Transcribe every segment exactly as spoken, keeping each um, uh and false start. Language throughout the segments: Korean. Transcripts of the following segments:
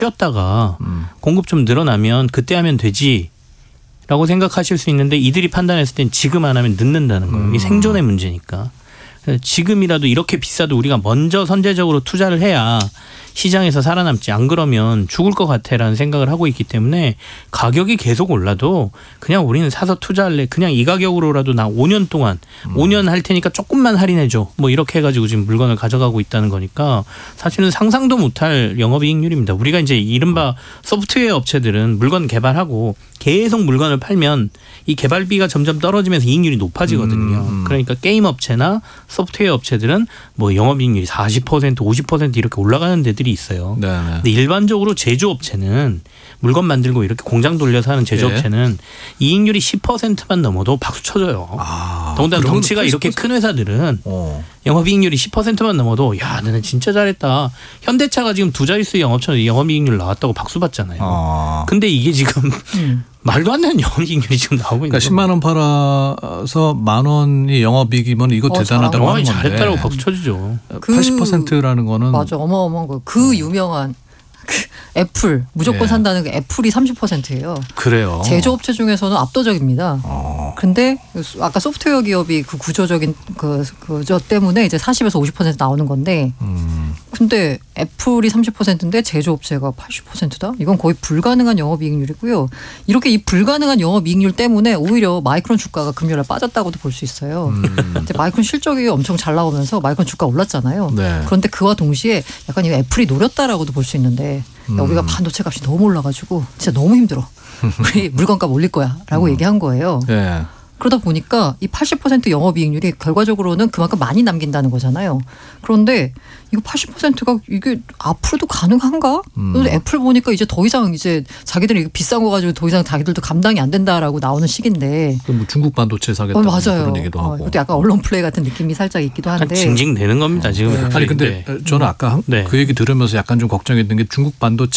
쉬었다가 음. 공급 좀 늘어나면 그때 하면 되지라고 생각하실 수 있는데 이들이 판단했을 땐 지금 안 하면 늦는다는 거예요. 음. 이게 생존의 문제니까. 지금이라도 이렇게 비싸도 우리가 먼저 선제적으로 투자를 해야 시장에서 살아남지, 안 그러면 죽을 것 같아라는 생각을 하고 있기 때문에 가격이 계속 올라도 그냥 우리는 사서 투자할래, 그냥 이 가격으로라도 나 오 년 동안 음. 오 년 할 테니까 조금만 할인해줘, 뭐 이렇게 해가지고 지금 물건을 가져가고 있다는 거니까 사실은 상상도 못할 영업이익률입니다. 우리가 이제 이른바 소프트웨어 업체들은 물건 개발하고 계속 물건을 팔면 이 개발비가 점점 떨어지면서 이익률이 높아지거든요. 음. 그러니까 게임 업체나 소프트웨어 업체들은 뭐 영업이익률이 사십 퍼센트 오십 퍼센트 이렇게 올라가는 데들이 있어요. 네네. 근데 일반적으로 제조업체는 물건 만들고 이렇게 공장 돌려서 하는 제조업체는 예. 이익률이 십 퍼센트만 넘어도 박수 쳐줘요. 아, 더군다나 덩치가 이렇게 큰 회사들은 어. 영업이익률이 십 퍼센트만 넘어도 야, 너는 진짜 잘했다. 현대차가 지금 두 자릿수 영업처럼 영업이익률 나왔다고 박수 받잖아요. 아. 근데 이게 지금 음. 말도 안 되는 영업이익률이 지금 나오고 있는 그러니까 거예요. 십만 원 팔아서 만 원이 영업이익이면 이거 어, 대단하다고 하는 건데. 잘했다라고 박수 쳐주죠. 그, 팔십 퍼센트라는 거는. 맞아, 어마어마한 거예요. 그 어. 유명한 그 애플 무조건 예. 산다는 그 애플이 삼십 퍼센트예요. 그래요. 제조업체 중에서는 압도적입니다. 어. 근데 아까 소프트웨어 기업이 그 구조적인 그 그저 때문에 이제 사십에서 오십 퍼센트 나오는 건데. 음. 근데 애플이 삼십 퍼센트인데 제조업체가 팔십 퍼센트다? 이건 거의 불가능한 영업이익률이고요. 이렇게 이 불가능한 영업이익률 때문에 오히려 마이크론 주가가 금요일에 빠졌다고도 볼 수 있어요. 음. 이제 마이크론 실적이 엄청 잘 나오면서 마이크론 주가 올랐잖아요. 네. 그런데 그와 동시에 약간 이거 애플이 노렸다라고도 볼 수 있는데 음. 우리가 반도체 값이 너무 올라가지고 진짜 너무 힘들어. 우리 물건값 올릴 거야 라고 음. 얘기한 거예요. 네. 그러다 보니까 이 팔십 퍼센트 영업이익률이 결과적으로는 그만큼 많이 남긴다는 거잖아요. 그런데 이거 팔십 퍼센트가 이게 앞으로도 가능한가? 음. 애플 보니까 이제 더 이상 이제 자기들이 비싼 거 가지고 더 이상 자기들도 감당이 안 된다라고 나오는 시기인데. 뭐 중국 반도체 사겠다는 어, 맞아요. 그런 얘기도 하고. 어, 그것도 약간 언론 플레이 같은 느낌이 살짝 있기도 한데. 징징대는 겁니다 지금. 네. 아니 근데 저는 아까 네. 그 얘기 들으면서 약간 좀 걱정했던 게 중국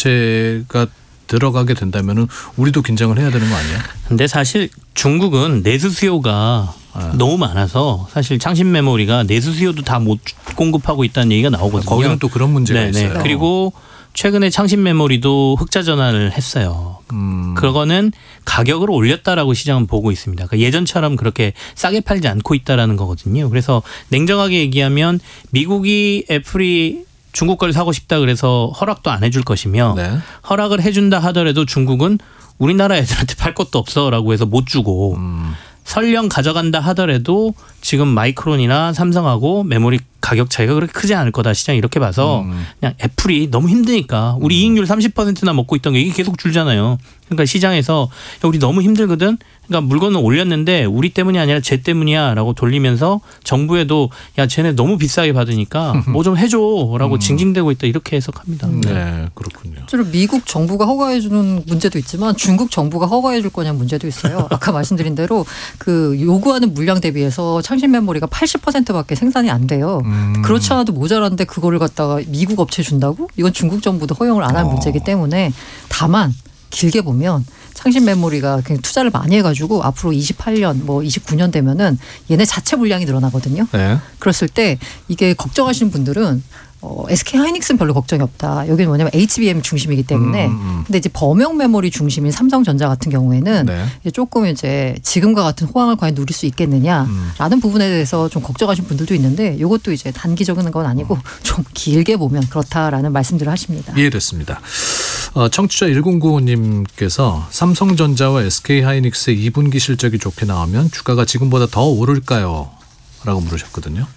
반도체가 들어가게 된다면은 우리도 긴장을 해야 되는 거 아니에요? 근데 사실 중국은 내수 수요가 아. 너무 많아서 사실 창신 메모리가 내수 수요도 다 못 공급하고 있다는 얘기가 나오거든요. 거기는 또 그런 문제가 네네. 있어요. 그리고 최근에 창신 메모리도 흑자 전환을 했어요. 음. 그거는 가격을 올렸다라고 시장은 보고 있습니다. 그러니까 예전처럼 그렇게 싸게 팔지 않고 있다라는 거거든요. 그래서 냉정하게 얘기하면 미국이 애플이 중국 걸 사고 싶다 그래서 허락도 안 해줄 것이며 네. 허락을 해준다 하더라도 중국은 우리나라 애들한테 팔 것도 없어라고 해서 못 주고 음. 설령 가져간다 하더라도 지금 마이크론이나 삼성하고 메모리 가격 차이가 그렇게 크지 않을 거다 시장이 이렇게 봐서 음. 그냥 애플이 너무 힘드니까 우리 음. 이익률 삼십 퍼센트나 먹고 있던 게 이게 계속 줄잖아요. 그러니까 시장에서 야, 우리 너무 힘들거든. 그러니까 물건은 올렸는데 우리 때문이 아니라 쟤 때문이야라고 돌리면서 정부에도 야 쟤네 너무 비싸게 받으니까 뭐 좀 해줘라고 음. 징징대고 있다 이렇게 해석합니다. 네, 네 그렇군요. 실제로 미국 정부가 허가해 주는 문제도 있지만 중국 정부가 허가해 줄 거냐는 문제도 있어요. 아까 말씀드린 대로 그 요구하는 물량 대비해서 창신 메모리가 팔십 퍼센트밖에 생산이 안 돼요. 음. 그렇지 않아도 모자란데 그거를 갖다가 미국 업체에 준다고? 이건 중국 정부도 허용을 안 할 어. 문제이기 때문에 다만 길게 보면 창신 메모리가 투자를 많이 해가지고 앞으로 이십팔 년 뭐 이십구 년 되면은 얘네 자체 물량이 늘어나거든요. 네. 그랬을 때 이게 걱정하시는 분들은 어, 에스케이 하이닉스는 별로 걱정이 없다. 여기는 뭐냐면 에이치비엠 중심이기 때문에. 음, 음. 근데 이제 범용 메모리 중심인 삼성전자 같은 경우에는 네. 이제 조금 이제 지금과 같은 호황을 과연 누릴 수 있겠느냐라는 음. 부분에 대해서 좀 걱정하시는 분들도 있는데 이것도 이제 단기적인 건 아니고 좀 길게 보면 그렇다라는 말씀들을 하십니다. 이해됐습니다. 어, 청취자 천구십오 님께서 삼성전자와 에스케이 하이닉스의 이 분기 실적이 좋게 나오면 주가가 지금보다 더 오를까요? 라고 물으셨거든요.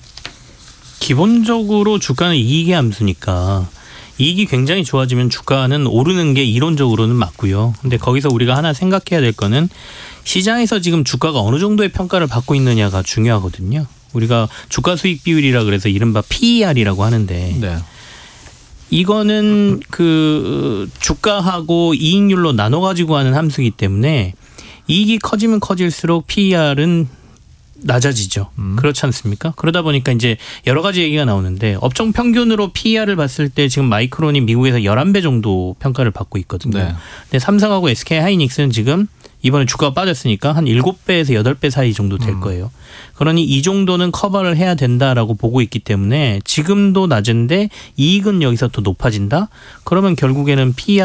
기본적으로 주가는 이익의 함수니까 이익이 굉장히 좋아지면 주가는 오르는 게 이론적으로는 맞고요. 근데 거기서 우리가 하나 생각해야 될 거는 시장에서 지금 주가가 어느 정도의 평가를 받고 있느냐가 중요하거든요. 우리가 주가 수익 비율이라 그래서 이른바 피이알이라고 하는데 네. 이거는 그 주가하고 이익률로 나눠 가지고 하는 함수이기 때문에 이익이 커지면 커질수록 피이알은 낮아지죠. 음. 그렇지 않습니까? 그러다 보니까 이제 여러 가지 얘기가 나오는데 업종 평균으로 피이알을 봤을 때 지금 마이크론이 미국에서 열한 배 정도 평가를 받고 있거든요. 네. 근데 삼성하고 에스케이 하이닉스는 지금 이번에 주가가 빠졌으니까 한 일곱 배에서 여덟 배 사이 정도 될 거예요. 그러니 이 정도는 커버를 해야 된다라고 보고 있기 때문에 지금도 낮은데 이익은 여기서 더 높아진다? 그러면 결국에는 피이알